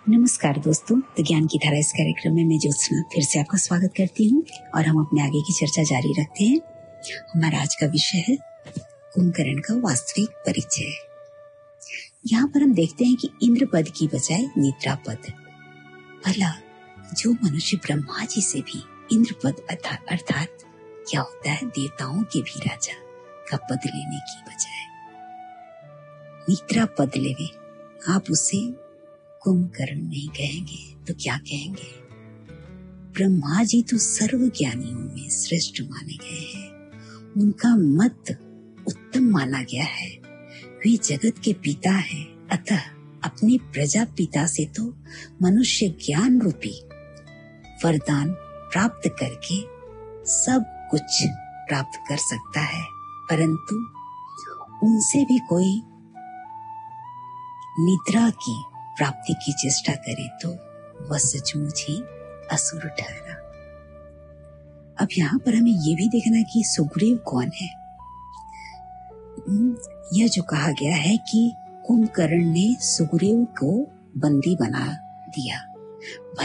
नमस्कार दोस्तों, तो ज्ञान की धारा इस कार्यक्रम में मैं ज्योत्सना फिर से आपका स्वागत करती हूँ और हम अपने आगे की चर्चा जारी रखते हैं। हमारा आज का विषय है कुंभकर्ण का वास्तविक परिचय। यहाँ पर हम देखते हैं कि इंद्र पद की बजाय निद्रा पद। भला जो मनुष्य ब्रह्मा जी से भी इंद्र पद अर्थात क्या होता है देवताओं के भी राजा का पद लेने की बजाय निद्रा पद लेवे, आप उसे कुंभकर्ण नहीं कहेंगे तो क्या कहेंगे? ब्रह्मा जी तो सर्व ज्ञानियों में श्रेष्ठ माने गए हैं, उनका मत उत्तम माना गया है, वे जगत के पिता हैं। अतः अपने प्रजापिता से तो मनुष्य ज्ञान रूपी वरदान प्राप्त करके सब कुछ प्राप्त कर सकता है, परंतु उनसे भी कोई निद्रा की प्राप्ति की चेष्टा करे तो वह सचमुच ही असुर ठहरा। अब यहाँ पर हमें ये भी देखना कि सुग्रीव कौन है। यह जो कहा गया है कि कुंभकर्ण ने सुग्रीव को बंदी बना दिया,